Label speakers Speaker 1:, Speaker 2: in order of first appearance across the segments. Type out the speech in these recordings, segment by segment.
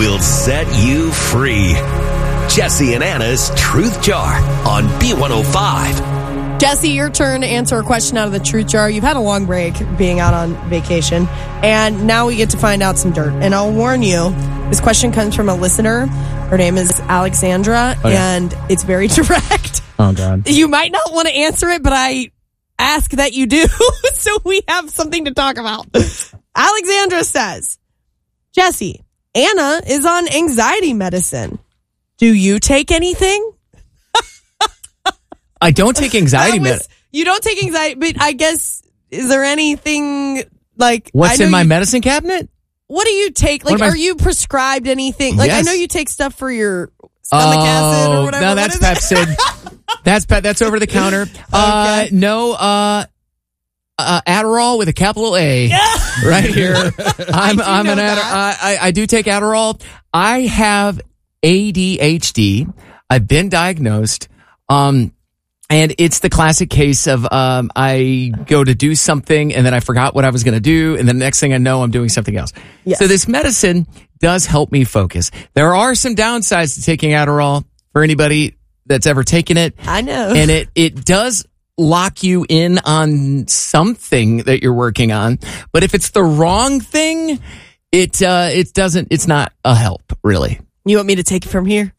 Speaker 1: will set you free. Jesse and Anna's Truth Jar on B105.
Speaker 2: Jesse, your turn to answer a question out of the Truth Jar. You've had a long break being out on vacation, and now we get to find out some dirt. And I'll warn you, this question comes from a listener. Her name is Alexandra, and it's very direct.
Speaker 3: Oh, God.
Speaker 2: You might not want to answer it, but I ask that you do, so we have something to talk about. Alexandra says, Jesse, Anna is on anxiety medicine. Do you take anything?
Speaker 3: I don't take anxiety medicine.
Speaker 2: You don't take anxiety, but I guess, is there anything like...
Speaker 3: What's in my medicine cabinet?
Speaker 2: What do you take? Like, are you prescribed anything? Like,
Speaker 3: Yes.
Speaker 2: I know you take stuff for your stomach acid or whatever.
Speaker 3: No, that's Pepsid. That's over the counter.
Speaker 2: Okay.
Speaker 3: No, Adderall with a capital A.
Speaker 2: Yeah.
Speaker 3: Right here. I'm an I do take Adderall. I have ADHD. I've been diagnosed. And it's the classic case of I go to do something and then I forgot what I was going to do, and the next thing I know, I'm doing something else.
Speaker 2: Yes.
Speaker 3: So this medicine does help me focus. There are some downsides to taking Adderall for anybody that's ever taken it.
Speaker 2: I know.
Speaker 3: And it does lock you in on something that you're working on. But if it's the wrong thing, it doesn't, it's not a help, really.
Speaker 2: You want me to take it from here?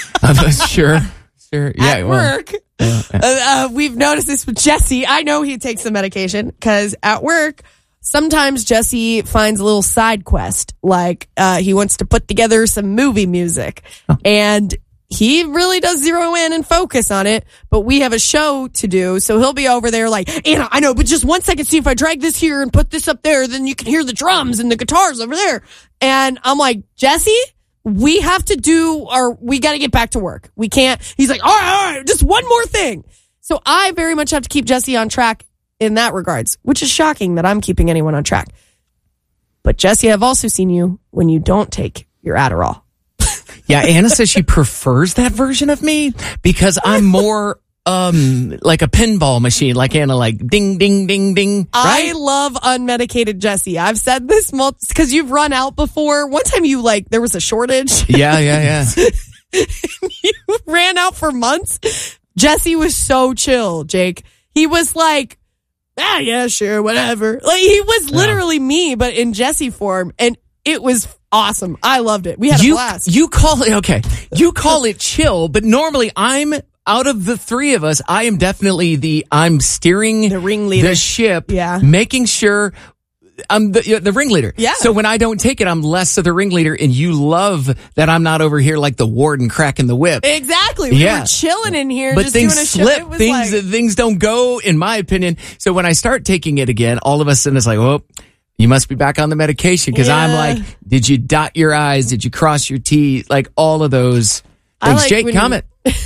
Speaker 3: Sure. Yeah.
Speaker 2: At work. We've noticed this with Jesse. I know he takes the medication because at work, sometimes Jesse finds a little side quest. Like, he wants to put together some movie music. And he really does zero in and focus on it. But we have a show to do. So he'll be over there like, Anna, I know, but just 1 second. See if I drag this here and put this up there, then you can hear the drums and the guitars over there. And I'm like, Jesse, we have to we got to get back to work. We can't. He's like, all right, just one more thing. So I very much have to keep Jesse on track in that regards, which is shocking that I'm keeping anyone on track. But Jesse, I've also seen you when you don't take your Adderall.
Speaker 3: Yeah, Anna says she prefers that version of me because I'm more like a pinball machine, like Anna, like ding, ding, ding, ding. Right?
Speaker 2: I love unmedicated Jesse. I've said this because you've run out before. One time there was a shortage.
Speaker 3: Yeah.
Speaker 2: You ran out for months. Jesse was so chill, Jake. He was like, yeah, sure, whatever. Like, he was literally me, but in Jesse form. And it was awesome. I loved it. We had a blast.
Speaker 3: You call it chill, but normally out of the three of us, I am definitely I'm steering
Speaker 2: the ringleader,
Speaker 3: the ship,
Speaker 2: yeah,
Speaker 3: making sure I'm the ringleader.
Speaker 2: Yeah.
Speaker 3: So when I don't take it, I'm less of the ringleader, and you love that I'm not over here like the warden cracking the whip.
Speaker 2: Exactly. We were chilling in here,
Speaker 3: but
Speaker 2: just
Speaker 3: things
Speaker 2: doing a
Speaker 3: slip. Things don't go, in my opinion. So when I start taking it again, all of a sudden it's like, oh, you must be back on the medication, because I'm like, did you dot your I's? Did you cross your T's? Like all of those things. Jake, comment.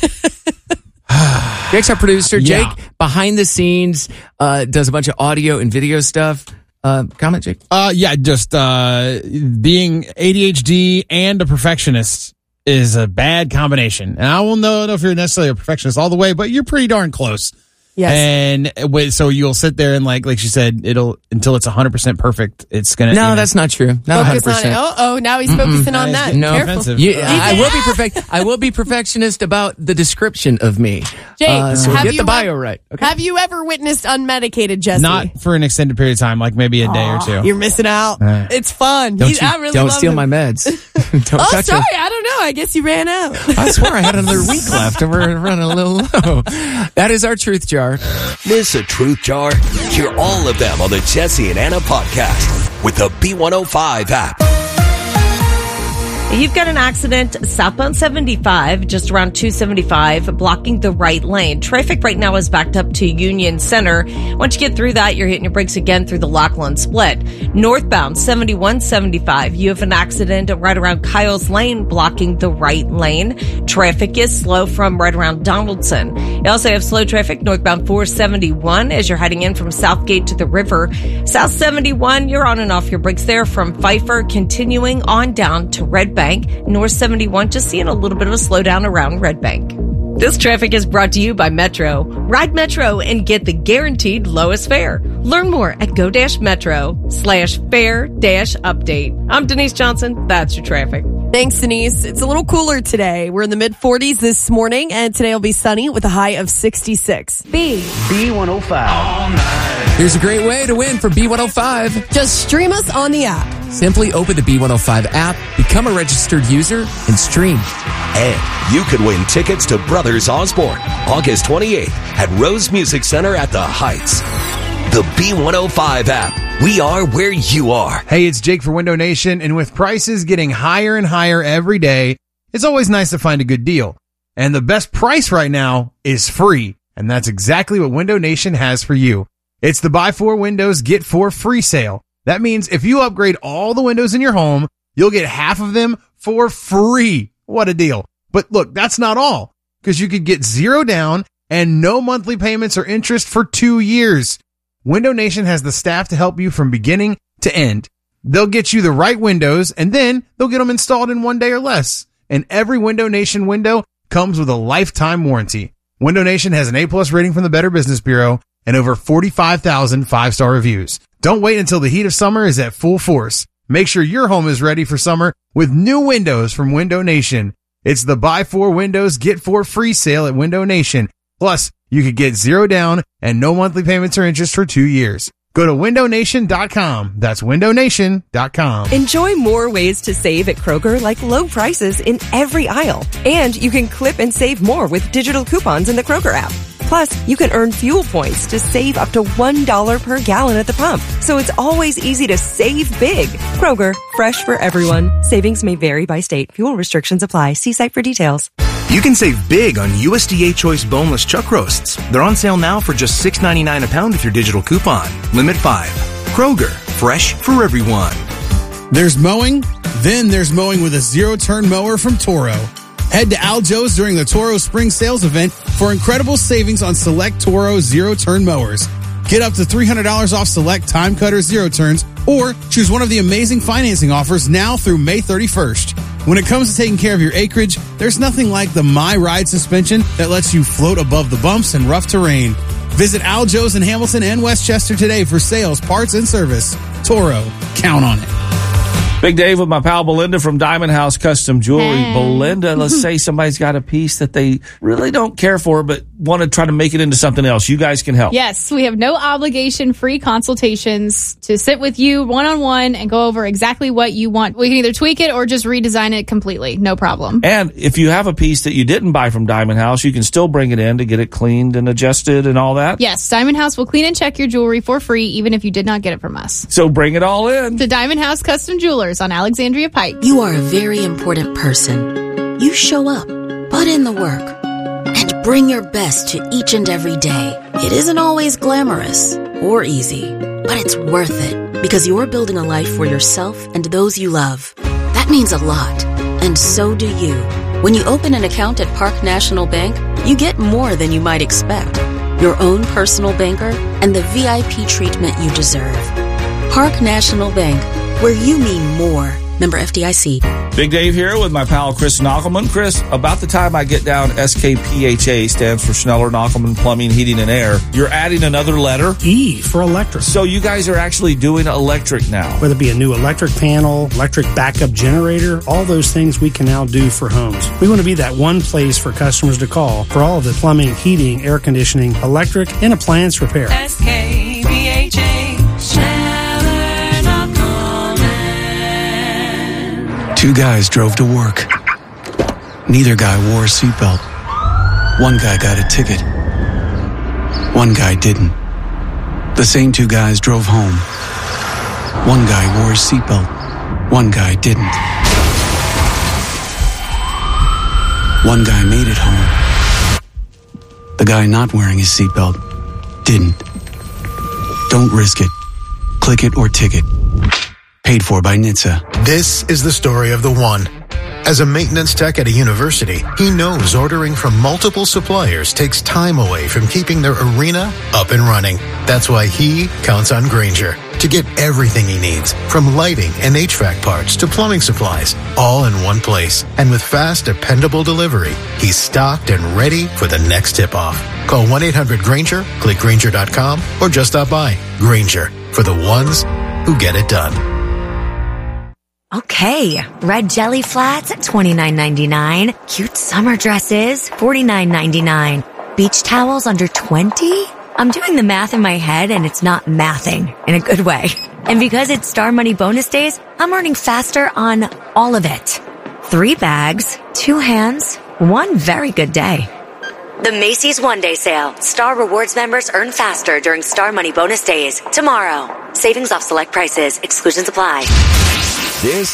Speaker 3: Jake's our producer. Jake, behind the scenes, does a bunch of audio and video stuff. Comment, Jake?
Speaker 4: Just being ADHD and a perfectionist is a bad combination. And I will know if you're necessarily a perfectionist all the way, but you're pretty darn close.
Speaker 2: Yes.
Speaker 4: And so you'll sit there and like she said, until it's 100% perfect, it's gonna.
Speaker 3: No, that's not true. Not 100%.
Speaker 2: Now he's focusing on that.
Speaker 3: No,
Speaker 2: Careful.
Speaker 3: I will be perfectionist about the description of me.
Speaker 2: Jake,
Speaker 3: so get the bio right. Okay.
Speaker 2: Have you ever witnessed unmedicated Jesse?
Speaker 4: Not for an extended period of time, like maybe a day or two.
Speaker 2: You're missing out. It's fun.
Speaker 3: Don't steal my meds. Don't touch
Speaker 2: sorry.
Speaker 3: it.
Speaker 2: I don't know. I guess you ran out.
Speaker 3: I swear I had another week left, and we're running a little low. That is our Truth Jar.
Speaker 1: Miss a Truth Jar? Hear all of them on the Jesse and Anna podcast with the B105 app.
Speaker 5: You've got an accident southbound 75, just around 275, blocking the right lane. Traffic right now is backed up to Union Center. Once you get through that, you're hitting your brakes again through the Laughlin split. Northbound 7175, you have an accident right around Kyle's Lane, blocking the right lane. Traffic is slow from right around Donaldson. You also have slow traffic northbound 471 as you're heading in from Southgate to the river. South 71, you're on and off your brakes there from Pfeiffer, continuing on down to Red Bank. North 71, just seeing a little bit of a slowdown around Red Bank. This traffic is brought to you by Metro. Ride Metro and get the guaranteed lowest fare. Learn more at go-metro/fare-update. I'm Denise Johnson. That's your traffic.
Speaker 2: Thanks, Denise. It's a little cooler today. We're in the mid-40s this morning, and today will be sunny with a high of 66.
Speaker 6: B105.
Speaker 3: Here's a great way to win for B105.
Speaker 2: Just stream us on the app.
Speaker 3: Simply open the B105 app, become a registered user, and stream.
Speaker 1: And you could win tickets to Brothers Osborne, August 28th at Rose Music Center at the Heights. The B105 app. We are where you are.
Speaker 4: Hey, it's Jake for Window Nation, and with prices getting higher and higher every day, it's always nice to find a good deal. And the best price right now is free, and that's exactly what Window Nation has for you. It's the Buy 4 Windows, Get 4 free sale. That means if you upgrade all the windows in your home, you'll get half of them for free. What a deal. But look, that's not all, because you could get zero down and no monthly payments or interest for 2 years. Window Nation has the staff to help you from beginning to end. They'll get you the right windows, and then they'll get them installed in 1 day or less. And every Window Nation window comes with a lifetime warranty. Window Nation has an A+ rating from the Better Business Bureau and over 45,000 5-star reviews. Don't wait until the heat of summer is at full force. Make sure your home is ready for summer with new windows from Window Nation. It's the Buy 4 Windows, Get 4 free sale at Window Nation. Plus, you could get zero down and no monthly payments or interest for 2 years. Go to windownation.com. That's windownation.com.
Speaker 7: Enjoy more ways to save at Kroger, like low prices in every aisle. And you can clip and save more with digital coupons in the Kroger app. Plus, you can earn fuel points to save up to $1 per gallon at the pump. So it's always easy to save big. Kroger, fresh for everyone. Savings may vary by state. Fuel restrictions apply. See site for details.
Speaker 6: You can save big on USDA Choice boneless chuck roasts. They're on sale now for just $6.99 a pound with your digital coupon. Limit 5. Kroger, fresh for everyone.
Speaker 8: There's mowing, then there's mowing with a zero-turn mower from Toro. Head to Al Joe's during the Toro Spring Sales event for incredible savings on select Toro zero-turn mowers. Get up to $300 off select Time Cutter zero turns, or choose one of the amazing financing offers now through May 31st. When it comes to taking care of your acreage, there's nothing like the My Ride suspension that lets you float above the bumps and rough terrain. Visit Al Joe's in Hamilton and Westchester today for sales, parts, and service. Toro, count on it.
Speaker 9: Big Dave with my pal Belinda from Diamond House Custom Jewelry. Hey. Belinda, let's say somebody's got a piece that they really don't care for, but want to try to make it into something else. You guys can help.
Speaker 10: Yes, we have no obligation, free consultations to sit with you one-on-one and go over exactly what you want. We can either tweak it or just redesign it completely. No problem.
Speaker 9: And if you have a piece that you didn't buy from Diamond House, you can still bring it in to get it cleaned and adjusted and all that.
Speaker 10: Yes, Diamond House will clean and check your jewelry for free, even if you did not get it from us.
Speaker 9: So bring it all in
Speaker 10: to Diamond House Custom Jewelers on Alexandria Pike.
Speaker 11: You are a very important person. You show up, put in the work, and bring your best to each and every day. It isn't always glamorous or easy, but it's worth it because you're building a life for yourself and those you love. That means a lot, and so do you. When you open an account at Park National Bank, you get more than you might expect. Your own personal banker and the VIP treatment you deserve. Park National Bank, where you mean more. Member FDIC.
Speaker 9: Big Dave here with my pal Chris Knockelman. Chris, about the time I get down, SKPHA stands for Schneller Knockelman Plumbing, Heating, and Air. You're adding another letter?
Speaker 12: E for electric.
Speaker 9: So you guys are actually doing electric now.
Speaker 12: Whether it be a new electric panel, electric backup generator, all those things we can now do for homes. We want to be that one place for customers to call for all of the plumbing, heating, air conditioning, electric, and appliance repair.
Speaker 13: SKPHA,
Speaker 14: Two guys drove to work. Neither guy wore a seatbelt. One guy got a ticket. One guy didn't. The same two guys drove home. One guy wore a seatbelt. One guy didn't. One guy made it home. The guy not wearing his seatbelt didn't. Don't risk it. Click it or ticket. Paid for by NHTSA.
Speaker 15: This is the story of the one. As a maintenance tech at a university, he knows ordering from multiple suppliers takes time away from keeping their arena up and running. That's why he counts on Grainger to get everything he needs, from lighting and HVAC parts to plumbing supplies, all in one place. And with fast, dependable delivery, he's stocked and ready for the next tip-off. Call 1-800-GRAINGER, click Grainger.com, or just stop by. Grainger, for the ones who get it done.
Speaker 16: Okay, red jelly flats at $29.99. Cute summer dresses, $49.99. Beach towels under $20? I'm doing the math in my head and it's not mathing in a good way. And because it's Star Money bonus days, I'm earning faster on all of it. 3 bags, 2 hands, 1 very good day. The Macy's One Day Sale. Star Rewards members earn faster during Star Money bonus days. Tomorrow. Savings off select prices. Exclusions apply.
Speaker 1: This